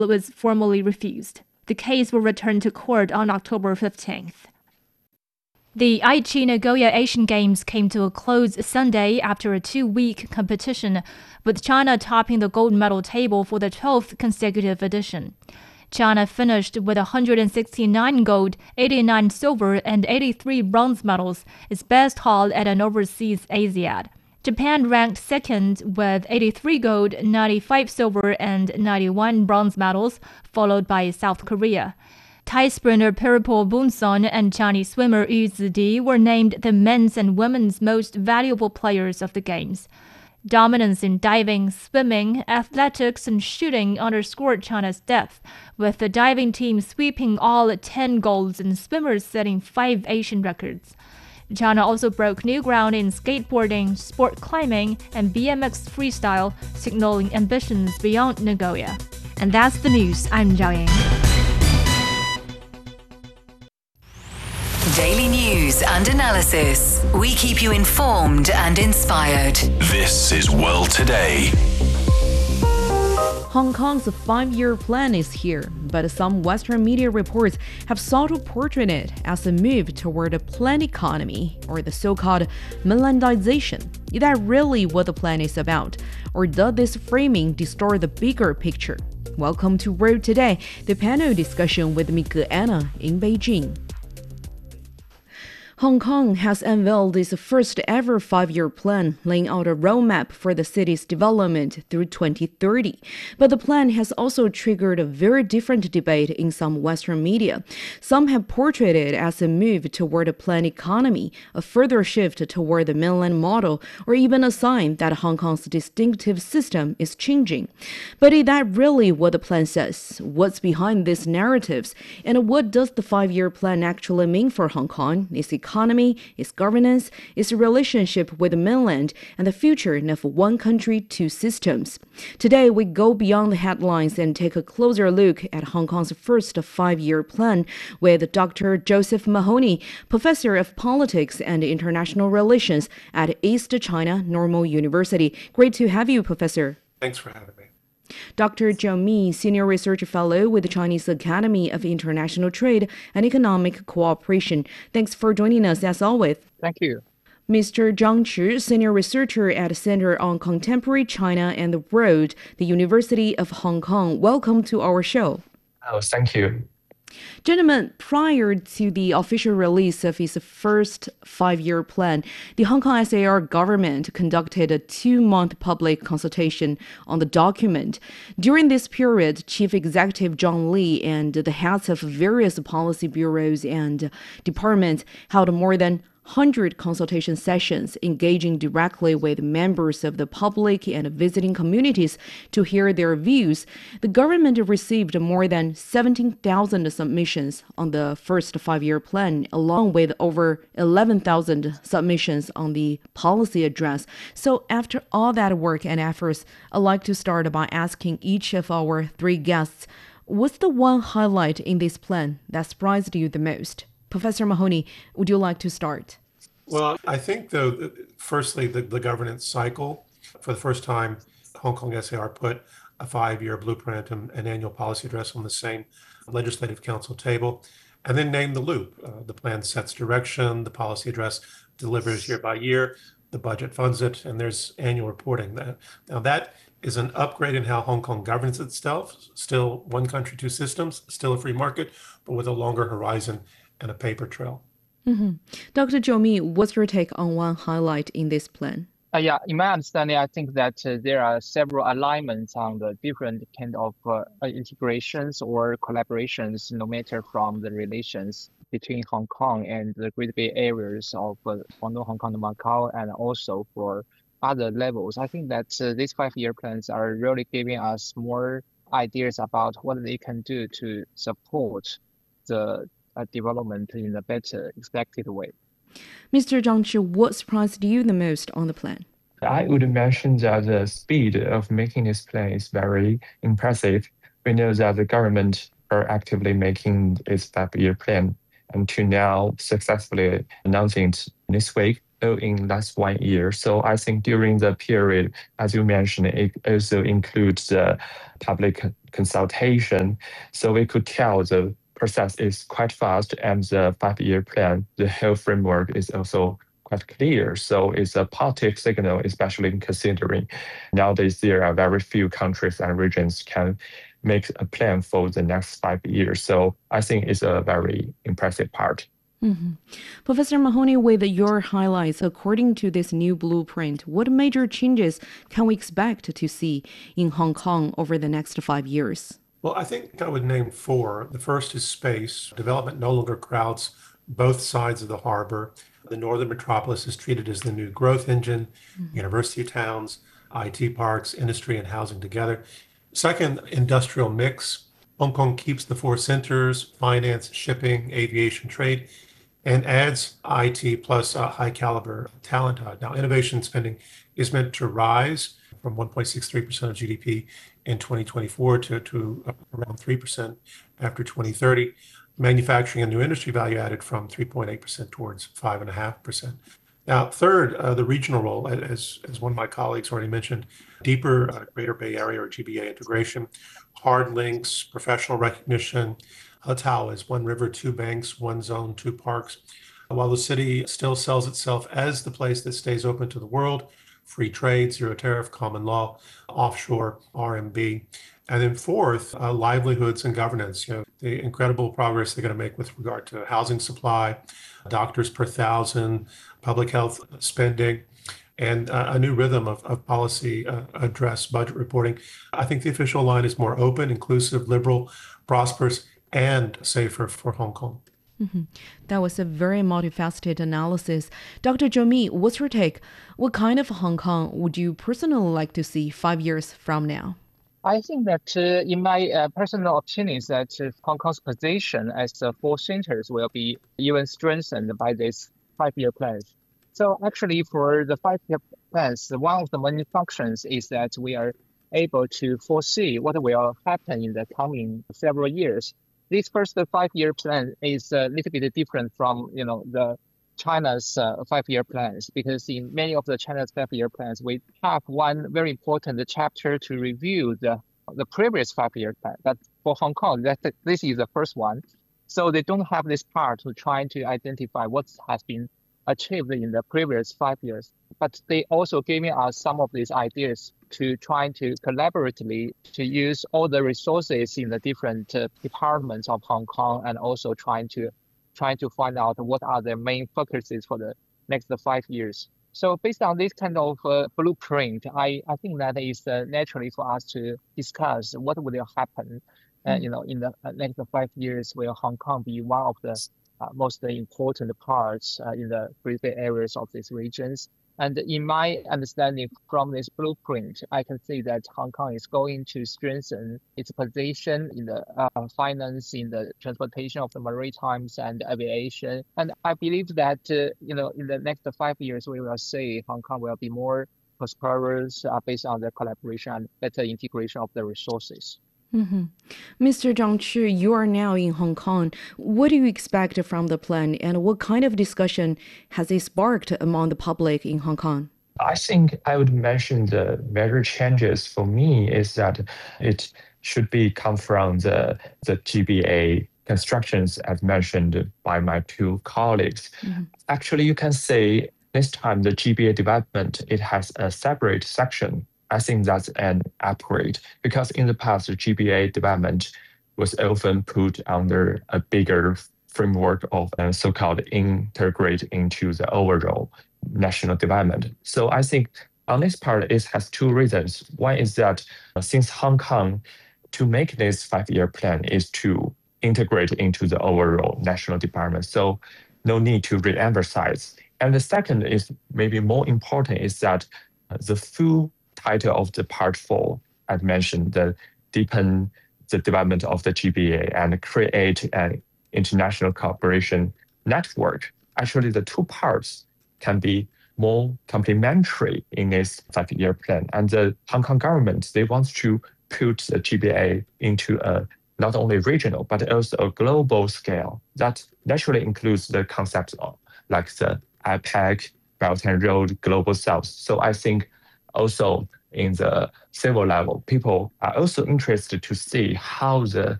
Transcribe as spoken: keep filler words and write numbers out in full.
was formally refused. The case will return to court on October fifteenth. The Aichi Nagoya Asian Games came to a close Sunday after a two-week competition, with China topping the gold medal table for the twelfth consecutive edition. China finished with one hundred sixty-nine gold, eighty-nine silver, and eighty-three bronze medals, its best haul at an overseas Asiad. Japan ranked second with eighty-three gold, ninety-five silver, and ninety-one bronze medals, followed by South Korea. Thai sprinter Pirapol Bunson and Chinese swimmer Yu Zidi were named the men's and women's most valuable players of the Games. Dominance in diving, swimming, athletics, and shooting underscored China's depth, with the diving team sweeping all ten golds and swimmers setting five Asian records. China also broke new ground in skateboarding, sport climbing, and B M X freestyle, signaling ambitions beyond Nagoya. And that's the news. I'm Zhao Yang. Daily news and analysis. We keep you informed and inspired. This is World Today. Hong Kong's five-year plan is here, but some Western media reports have sought to portray it as a move toward a planned economy, or the so-called mainlandization. Is that really what the plan is about, or does this framing distort the bigger picture? Welcome to World Today, the panel discussion with me, Anna, in Beijing. Hong Kong has unveiled its first-ever five-year plan, laying out a roadmap for the city's development through twenty thirty. But the plan has also triggered a very different debate in some Western media. Some have portrayed it as a move toward a planned economy, a further shift toward the mainland model, or even a sign that Hong Kong's distinctive system is changing. But is that really what the plan says? What's behind these narratives? And what does the five-year plan actually mean for Hong Kong, its economy, its governance, its relationship with the mainland, and the future of one country, two systems? Today, we go beyond the headlines and take a closer look at Hong Kong's first five-year plan with Doctor Joseph Mahoney, Professor of Politics and International Relations at East China Normal University. Great to have you, Professor. Thanks for having me. Doctor Zhou Mi, Senior Research Fellow with the Chinese Academy of International Trade and Economic Cooperation. Thanks for joining us as always. Thank you. Mister Zhang Chi, Senior Researcher at Center on Contemporary China and the World, the University of Hong Kong. Welcome to our show. Oh, thank you. Gentlemen, prior to the official release of its first five-year plan, the Hong Kong S A R government conducted a two-month public consultation on the document. During this period, Chief Executive John Lee and the heads of various policy bureaus and departments held more than one hundred consultation sessions, engaging directly with members of the public and visiting communities to hear their views. The government received more than seventeen thousand submissions on the first five-year plan, along with over eleven thousand submissions on the policy address. So after all that work and efforts, I'd like to start by asking each of our three guests, what's the one highlight in this plan that surprised you the most? Professor Mahoney, would you like to start? Well, I think, though, firstly, the, the governance cycle. For the first time, Hong Kong S A R put a five-year blueprint and an annual policy address on the same Legislative Council table, and then named the loop. Uh, the plan sets direction, the policy address delivers year by year, the budget funds it, and there's annual reporting. That Now, that is an upgrade in how Hong Kong governs itself. Still one country, two systems, still a free market, but with a longer horizon and a paper trail. Mm-hmm. Doctor Zhou Mi, what's your take on one highlight in this plan? Uh, yeah, in my understanding, I think that uh, there are several alignments on the different kind of uh, integrations or collaborations, no matter from the relations between Hong Kong and the Great Bay areas of uh, Guangdong, Hong Kong, and Macau, and also for other levels. I think that uh, these five-year plans are really giving us more ideas about what they can do to support the uh, development in a better expected way. Mister Zhang Chi, what surprised you the most on the plan? I would mention that the speed of making this plan is very impressive. We know that the government are actively making its five-year plan and to now successfully announcing it this week. all in last one year. So I think during the period, as you mentioned, it also includes the public consultation. So we could tell the process is quite fast, and the five-year plan, the health framework is also quite clear. So it's a positive signal, especially considering nowadays there are very few countries and regions can make a plan for the next five years. So I think it's a very impressive part. Mm-hmm. Professor Mahoney, with your highlights, according to this new blueprint, what major changes can we expect to see in Hong Kong over the next five years? Well, I think I would name four. The first is space. Development no longer crowds both sides of the harbor. The northern metropolis is treated as the new growth engine, mm-hmm. university towns, I T parks, industry and housing together. Second, industrial mix. Hong Kong keeps the four centers, finance, shipping, aviation, trade, and adds I T plus uh, high caliber talent. Uh, now, innovation spending is meant to rise from one point six three percent of G D P in twenty twenty-four to, to around three percent after twenty thirty. Manufacturing and new industry value added from three point eight percent towards five point five percent. Now, third, uh, the regional role, as, as one of my colleagues already mentioned, deeper uh, Greater Bay Area or G B A integration, hard links, professional recognition. Hotao is one river, two banks, one zone, two parks. While the city still sells itself as the place that stays open to the world, free trade, zero tariff, common law, offshore, R M B. And then fourth, uh, livelihoods and governance. You know, the incredible progress they're going to make with regard to housing supply, doctors per thousand, public health spending, and uh, a new rhythm of, of policy uh, address, budget reporting. I think the official line is more open, inclusive, liberal, prosperous, and safer for Hong Kong. Mm-hmm. That was a very multifaceted analysis. Doctor Zhou Mi, what's your take? What kind of Hong Kong would you personally like to see five years from now? I think that, uh, in my uh, personal opinion, is that uh, Hong Kong's position as the four centers will be even strengthened by this five-year plan. So actually, for the five-year plans, one of the main functions is that we are able to foresee what will happen in the coming several years. This first five-year plan is a little bit different from, you know, the China's uh, five-year plans, because in many of the China's five-year plans, we have one very important chapter to review the the previous five-year plan. But for Hong Kong, that this is the first one, so they don't have this part to try to identify what has been achieved in the previous five years. But they also giving us some of these ideas to try to collaboratively to use all the resources in the different uh, departments of Hong Kong, and also trying to trying to find out what are the main focuses for the next five years. So based on this kind of uh, blueprint, I, I think that is uh, naturally for us to discuss what will happen, uh, you know, in the next five years. Will Hong Kong be one of the uh, most important parts uh, in the Greater Bay areas of these regions? And in my understanding from this blueprint, I can see that Hong Kong is going to strengthen its position in the uh, finance, in the transportation of the maritimes and aviation. And I believe that, uh, you know, in the next five years, we will see Hong Kong will be more prosperous uh, based on the collaboration and better integration of the resources. Mm-hmm. Mister Zhang Chi, you are now in Hong Kong. What do you expect from the plan, and what kind of discussion has it sparked among the public in Hong Kong? I think I would mention the major changes for me is that it should be come from the, the G B A constructions as mentioned by my two colleagues. Mm-hmm. Actually, you can say this time the G B A development, it has a separate section. I think that's an upgrade, because in the past, the G B A development was often put under a bigger framework of uh, so-called integrate into the overall national development. So I think on this part, it has two reasons. One is that uh, since Hong Kong, to make this five-year plan is to integrate into the overall national development. So no need to re-emphasize. And the second is maybe more important is that uh, the full title of the part four, as mentioned, the deepen the development of the G B A and create an international cooperation network. Actually, the two parts can be more complementary in this five-year plan. And the Hong Kong government, they want to put the G B A into a not only regional, but also a global scale that naturally includes the concepts of like the APEC, Belt and Road Global South. So I think also in the civil level, people are also interested to see how the